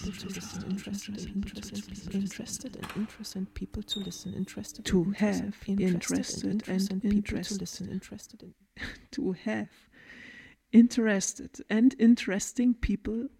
people to listen, interested and interested people to listen, interested to and have interested and people to listen, interested in to have interested and interesting people